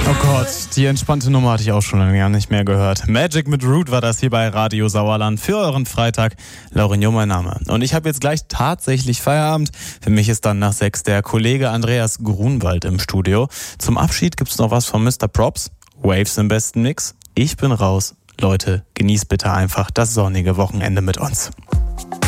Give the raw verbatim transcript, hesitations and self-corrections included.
Oh Gott, die entspannte Nummer hatte ich auch schon lange nicht mehr gehört. Magic mit Root war das hier bei Radio Sauerland für euren Freitag. Laurinho mein Name. Und ich habe jetzt gleich tatsächlich Feierabend. Für mich ist dann nach sechs der Kollege Andreas Grunwald im Studio. Zum Abschied gibt's noch was von Mister Props. Waves im besten Mix. Ich bin raus. Leute, genießt bitte einfach das sonnige Wochenende mit uns.